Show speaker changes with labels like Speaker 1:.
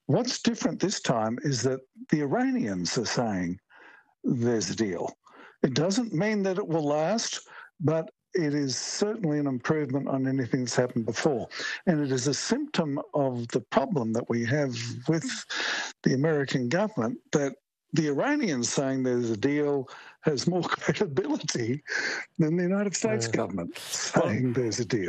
Speaker 1: What's different this time is that the Iranians are saying there's a deal. It doesn't mean that it will last, but it is certainly an improvement on anything that's happened before. And it is a symptom of the problem that we have with the American government, that the Iranians saying there's a deal has more credibility than the United States government
Speaker 2: Well,
Speaker 1: saying there's a deal.